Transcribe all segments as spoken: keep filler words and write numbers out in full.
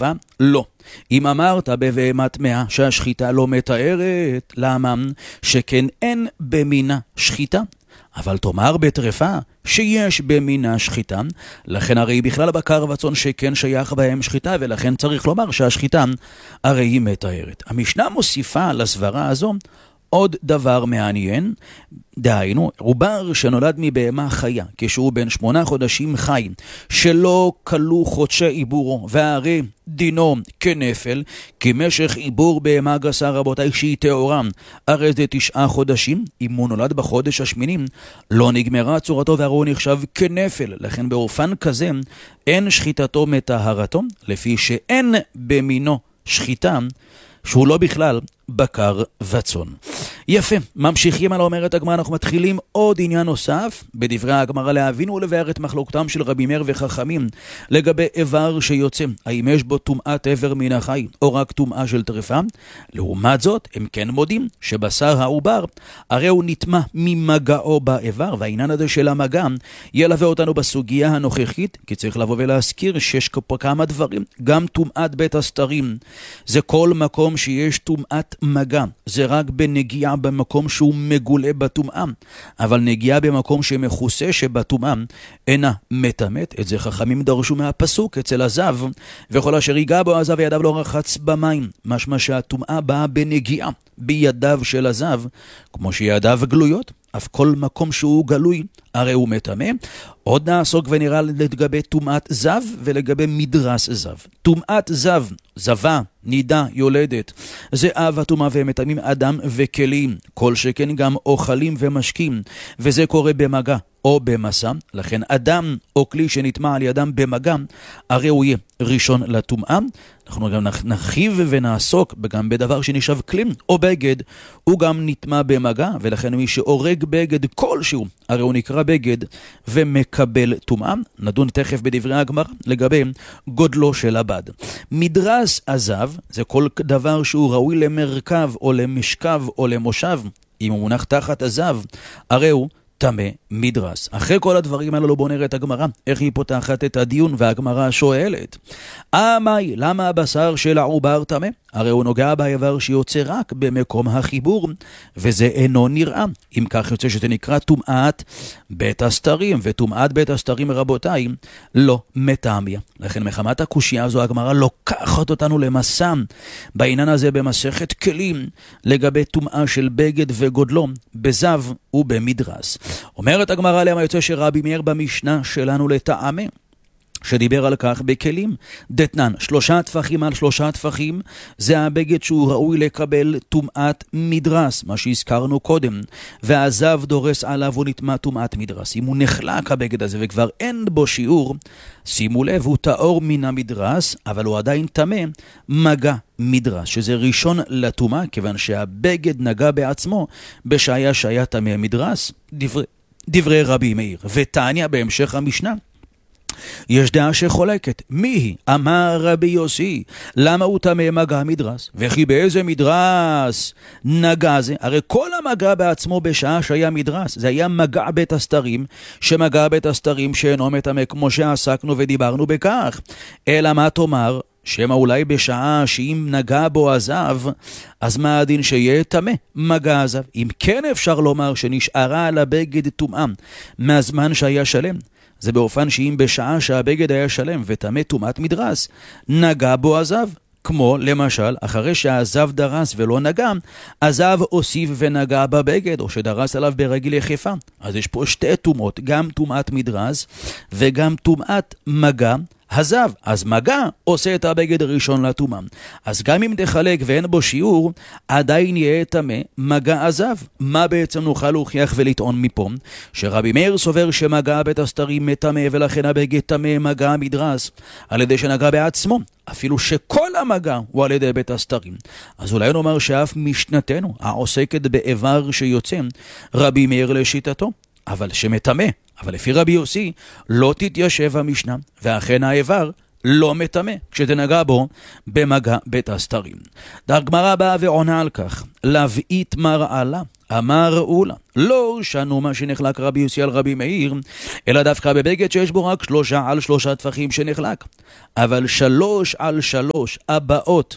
בטרפה? לא. אם אמרת בבהמה טמאה שהשחיטה לא מתארת, למה? שכן אין במינה שחיטה. אבל תאמר בטרפה שיש במינה שחיטה, לכן הרי בכלל בקר וצאן שכן שייך בהם שחיטה, ולכן צריך לומר שהשחיטה הרי היא מתארת. המשנה מוסיפה לסברה הזו עוד דבר מעניין, דהיינו, עובר שנולד מבהמה חיה, כשהוא בן שמונה חודשים חי, שלא כלו חודשי עיבורו, והרי דינו כנפל, כי משך עיבור בהמה גסה רבותיי שהיא טהורה, הרי זה תשעה חודשים, אם הוא נולד בחודש השמיני, לא נגמרה צורתו והרי הוא נחשב כנפל, לכן באופן כזה אין שחיטתו מטהרתו, לפי שאין במינו שחיטה, שהוא לא בכלל בקר וצאן. יפה, ממשיכים על אומרת הגמרא, אנחנו מתחילים עוד עניין נוסף בדברי הגמרא להבין ולבאר את מחלוקתם של רבי מאיר וחכמים לגבי איבר שיוצא, האם יש בו טומאת איבר מן החי או רק טומאה של טרפה. לעומת זאת הם כן מודים שבשר העובר הרי הוא נטמא ממגעו באיבר, והעניין הזה של המגע ילווה אותנו בסוגיה הנוכחית, כי צריך לבוא ולהזכיר שיש פה כמה דברים. גם טומאת בית הסתרים זה כל מקום שיש טומאת מגע, זה רק בנגיעה במקום שהוא מגולה בטומאה, אבל נגיעה במקום שמכוסה שבטומאה אינה מטמאת. את זה חכמים דרשו מהפסוק אצל הזב, וכל אשר ייגע בו הזב ידיו לא רחץ במים, משמע שהטומאה באה בנגיעה בידיו של הזב, כמו שידיו גלויות, אף כל מקום שהוא גלוי הרי הוא מטמא. עוד נעסוק ונראה לגבי טומאת זב ולגבי מדרס זב. טומאת זב, זבה, נידה, יולדת, זה אב הטומאה והם מטמאים אדם וכלים, כל שכן גם אוכלים ומשקים, וזה קורה במגע או במסע. לכן אדם או כלי שנטמע על ידם במגע הרי הוא יהיה ראשון לטומאה. אנחנו גם נרחיב ונעסוק גם בדבר שנשאב כלי או בגד, הוא גם נטמע במגע, ולכן מי שהורג בגד כלשהו הרי הוא נקרא בגד ומקבל טומאה. נדון תכף בדברי הגמרא לגבי גודלו של הבד. מדרס הזב זה כל דבר שהוא ראוי למרכב או למשכב או למושב, אם הוא מונח תחת הזב הרי הוא טמא מדרס. אחרי כל הדברים האלו בוא נראה את הגמרא, איך היא פותחת את הדיון, והגמרא שואלת, אמי, למה הבשר של העובר טמא? הרי הוא נוגע באיבר שיוצא רק במקום החיבור, וזה אינו נראה. אם כך יוצא שזה נקרא טומאת בית הסתרים, וטומאת בית הסתרים רבותיי לא מטעמיה. לכן מחמת הקושיה הזו הגמרא לוקחת אותנו למסע בעניין הזה במסכת כלים לגבי טומאה של בגד וגודלו בזב ובמדרס. אומרת הגמרא למה יוצא שרבי מאיר במשנה שלנו לטעמי, שדיבר על כך בכלים, דתנן, שלושה טפחים על שלושה טפחים, זה הבגד שהוא ראוי לקבל טומאת מדרס, מה שהזכרנו קודם, והזב דורס עליו ונטמא טומאת מדרס. אם הוא נחלק הבגד הזה וכבר אין בו שיעור, שימו לב, הוא טהור מן המדרס, אבל הוא עדיין טמא מגע מדרס, שזה ראשון לטומאה, כיוון שהבגד נגע בעצמו בשעה שהיה טמא מדרס. דברי, דברי רבי מאיר. ותניא בהמשך המשנה, יש דעה שחולקת, מי היא? אמר רבי יוסי, למה הוא טמא מגע מדרס? וכי באיזה מדרס נגע זה? הרי כל המגע בעצמו בשעה שהיה מדרס, זה היה מגע בית הסתרים, שמגע בית הסתרים שאינו מטמא, כמו שעסקנו ודיברנו בכך. אלא מה תאמר? שמה אולי בשעה שאם נגע בו הזב, אז מה הדין שיהיה טמא מגע הזב? אם כן אפשר לומר שנשארה על הבגד טומאה מהזמן שהיה שלם, זה באופן שאם בשעה שהבגד היה שלם וטמא טומאת מדרס, נגע בו הזב, כמו למשל אחרי שהזב דרס ולא נגע, הזב הוסיף ונגע בבגד, או שדרס עליו ברגל יחפה. אז יש פה שתי טומאות, גם טומאת מדרס וגם טומאת מגע הזב. אז מגע עושה את הבגד ראשון לטומאה. אז גם אם תחלק ואין בו שיעור, עדיין יהיה טמא מגע הזב. מה בעצם נוכל להוכיח ולטעון מפה? שרבי מאיר סובר שמגע בית הסתרים מטמא, ולכן הבגד טמא מגע מדרס על ידי שנגע בעצמו, אפילו שכל המגע הוא על ידי בית הסתרים. אז אולי נאמר שאף משנתנו העוסקת באיבר שיוצא רבי מאיר לשיטתו, אבל שמטמא. אבל לפי רבי יוסי לא תתיישב המשנה, ואכן האיבר לא מטמא כשתנגע בו במגע בית הסתרים. הגמרא באה ועונה על כך, להבעית מראה לה, אמר אולה, לא שנו מה שנחלק רבי יוסי על רבי מאיר, אלא דווקא בבגד שיש בו רק שלושה על שלושה טפחים שנחלק. אבל שלוש על שלוש הבאות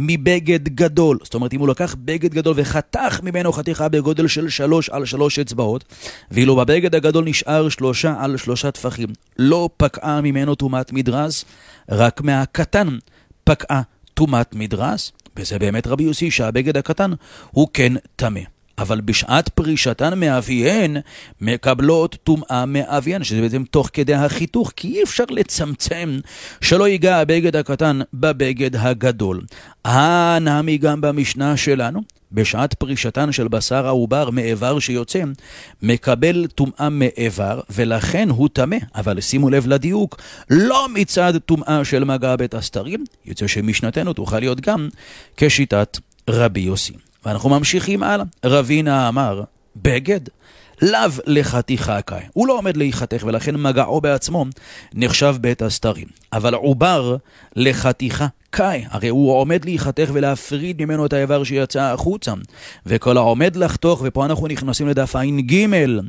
מבגד גדול, זאת אומרת אם הוא לקח בגד גדול וחתך ממנו חתיכה בגודל של שלוש על שלוש אצבעות, ואילו בבגד הגדול נשאר שלושה על שלושה טפחים, לא פקעה ממנו טומאת מדרס, רק מהקטן פקעה טומאת מדרס, וזה באמת רבי יוסי שהבגד הקטן הוא כן טמא. אבל בשעת פרישתן מאביהן מקבלות טומאה מאביהן, שזה בעצם תוך כדי החיתוך, כי אי אפשר לצמצם שלא ייגע הבגד הקטן בבגד הגדול. הנעמי גם במשנה שלנו, בשעת פרישתן של בשר העובר מאיבר שיוצא, מקבל טומאה מאיבר, ולכן הוא טמא. אבל שימו לב לדיוק, לא מצד טומאה של מגע בית הסתרים, יוצא שמשנתנו תוכל להיות גם כשיטת רבי יוסי. ואנחנו ממשיכים הלאה. רבינה אמר, בגד לאו לחתיכה קאי. הוא לא עומד להיחתך ולכן מגעו בעצמו נחשב בית הסתרים. אבל עובר לחתיכה קאי. הרי הוא עומד להיחתך ולהפריד ממנו את האיבר שיצא החוצה. וכל העומד לחתוך, ופה אנחנו נכנסים לדף עין גימל.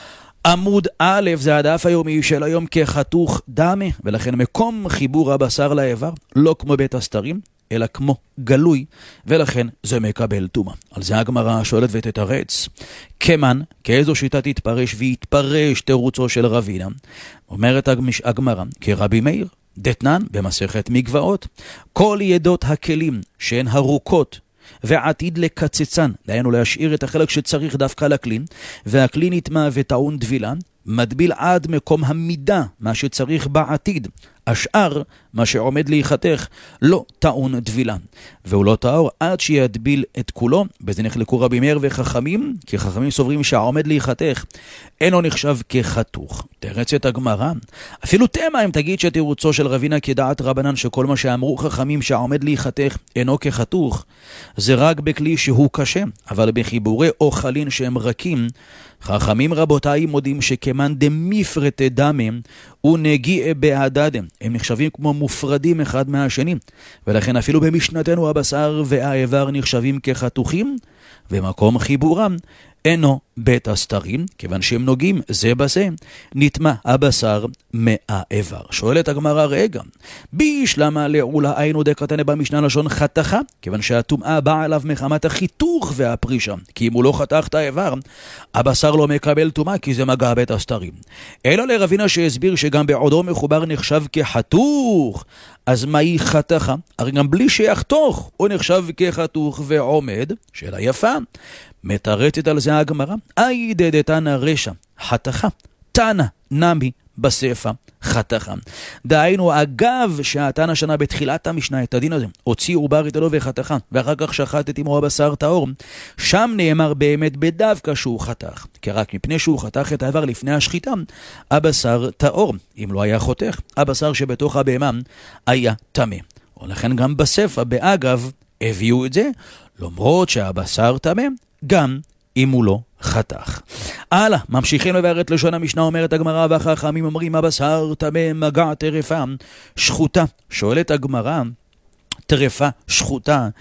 עמוד א' זה הדף היומי של היום כחתוך דמה, ולכן מקום חיבור הבשר לאיבר לא כמו בית הסתרים, אלא כמו גלוי, ולכן זה מקבל טומאה. על זה הגמרא שואלת ותתרץ, כמן, כאיזו שיטה תתפרש ויתפרש תירוצו של רבינה? אומרת הגמרא, כרבי מאיר, דתנן במסכת מגבעות, כל ידות הכלים שהן הרוקות ועתיד לקצצן, דהיינו להשאיר את החלק שצריך דווקא לכלי, והכלי נטמע וטעון דבילה, מדביל עד מקום המידה, מה שצריך בעתיד. השאר, מה שעומד להיחתך, לא טעון דבילה. והוא לא טהור עד שידביל את כולו. בזה נחלקו רבי מאיר וחכמים, כי חכמים סוברים שהעומד להיחתך אינו נחשב כחתוך. תרצת הגמרא, אפילו תמה אם תגיד שתירוצו של רבינה כדעת רבנן שכל מה שאמרו חכמים שהעומד להיחתך אינו כחתוך, זה רק בכלי שהוא קשה, אבל בחיבורי אוכלין שהם רכים, חכמים רבותיי מודים שכמן דמיפרט דמם ונגיע בהדדם, הם נחשבים כמו מופרדים אחד מהשני, ולכן אפילו במשנתנו הבשר והאיבר נחשבים כחתוכים, ומקום חיבורם אינו בית הסתרים, כיוון שהם נוגעים זה בזה, נטמע הבשר מהאיבר. שואלת הגמרא, רגע, בישלמה לעולה היינו דקתנה במשנה לשון חתכה, כיוון שהטומאה באה עליו מחמת החיתוך והפרישה, כי אם הוא לא חתך את האיבר, הבשר לא מקבל טומאה, כי זה מגע בית הסתרים. אלא לרבינה שהסביר שגם בעודו מחובר נחשב כחתוך, אז מהי חתכה? הרי גם בלי שיחתוך, הוא נחשב כחתוך ועומד, שאלה יפה. מתרצת על זה הגמרא, אי דדתנא רשע, חתכה, תנא נמי בספא חתכה. דהיינו, אגב שהתנא שנה בתחילת המשנה את הדין הזה, הוציא עובר את אלו וחתכה, ואחר כך שחט את עמו הבשר טהור, שם נאמר באמת בדווקא שהוא חתך, כי רק מפני שהוא חתך את האיבר לפני השחיטה, הבשר טהור. אם לא היה חותך, הבשר שבתוך הבהמה היה טמא. ולכן גם בספא באגב הביאו את זה, למרות שהבשר טמא, גם אם הוא לא חתך. הלאה, ממשיכים לבאר את לשון המשנה, אומרת הגמרא, והחכמים אומרים הבשר טמא מגע טרפה שחוטה. שואלת הגמרא, טרפה שחוטה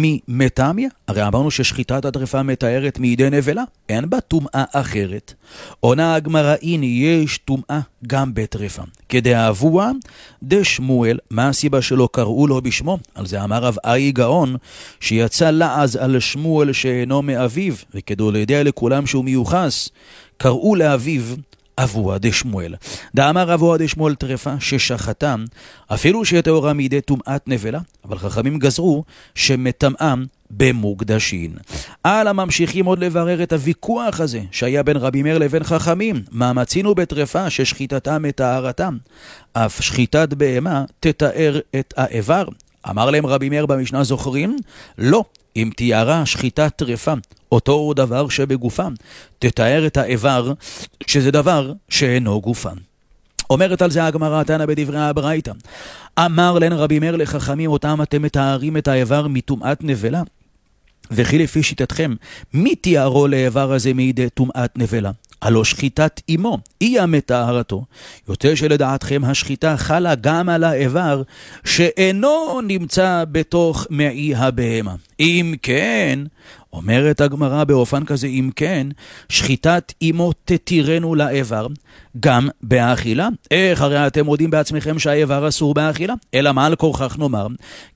ממטמיה? הרי אמרנו ששחיטת הטרפה מתארת מידי נבלה, אין בה טומאה אחרת. עונה הגמרא, הנה יש טומאה גם בטרפה. כדאבוה דשמואל, מה הסיבה שלא קראו לו בשמו? על זה אמר רב אי גאון שיצא לעז על שמואל שאינו מאביו, וכדו לידע לכולם שהוא מיוחס, קראו לאביו אבוה דשמואל. דאמר אבוה דשמואל טרפה ששחתם, אפילו שטהורה מידי טומאת נבלה, אבל חכמים גזרו שמטמאם במוקדשין. על הממשיכים עוד לברר את הוויכוח הזה שהיה בין רבי מאיר לבין חכמים. מה מצינו בטרפה ששחיטתם מטהרתם? אף שחיטת בהמה תתאר את האיבר. אמר להם רבי מאיר במשנה, זוכרים? לא. אם תיארה שחיטת טרפה אותו דבר שבגופם, תתאר את האיבר שזה דבר שאינו גופם. אומרת על זה הגמרא תנא בדברי הברייתא, אמר לן רבי מאיר לחכמים, אותם אתם מתארים את האיבר מטומאת נבלה? וכי לפי שיטתכם, מי תיארו לאיבר הזה מידי טומאת נבלה? הלא שחיטת אמו, היא המטהרתו. יוצא שלדעתכם השחיטה חלה גם על האיבר שאינו נמצא בתוך מעי הבהמה. אם כן, אומרת הגמרא באופן כזה, אם כן, שחיטת אמו תתירנו לאיבר, גם באכילה. איך הרי אתם יודעים בעצמכם שהאיבר אסור באכילה? אלא מה על כורכך נאמר?